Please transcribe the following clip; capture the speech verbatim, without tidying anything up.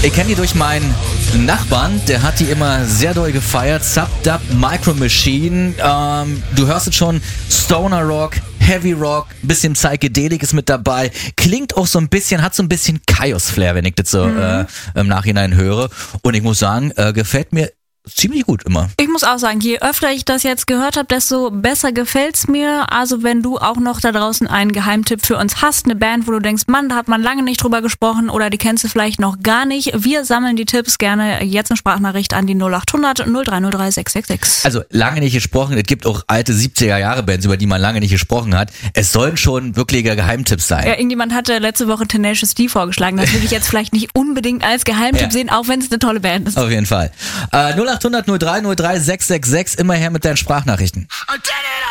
Ich kenne die durch meinen Nachbarn, der hat die immer sehr doll gefeiert. Sub-Dub, Micro Machine, ähm, du hörst es schon, Stoner Rock, Heavy Rock, bisschen Psychedelik ist mit dabei. Klingt auch so ein bisschen, hat so ein bisschen Chaos-Flair, wenn ich das so mhm. äh, im Nachhinein höre. Und ich muss sagen, äh, gefällt mir ziemlich gut immer. Ich muss auch sagen, je öfter ich das jetzt gehört habe, desto besser gefällt's mir. Also wenn du auch noch da draußen einen Geheimtipp für uns hast, eine Band, wo du denkst, Mann, da hat man lange nicht drüber gesprochen oder die kennst du vielleicht noch gar nicht. Wir sammeln die Tipps gerne jetzt in Sprachnachricht an die null acht hundert null drei null drei sechs sechs sechs. Also lange nicht gesprochen, es gibt auch alte siebziger-Jahre-Bands, über die man lange nicht gesprochen hat. Es sollen schon wirkliche Geheimtipps sein. Ja, irgendjemand hatte letzte Woche Tenacious D vorgeschlagen. Das würde ich jetzt vielleicht nicht unbedingt als Geheimtipp ja. sehen, auch wenn es eine tolle Band ist. Auf jeden Fall. Äh, null acht hundert null drei null drei sechs sechs sechs, immer her mit deinen Sprachnachrichten.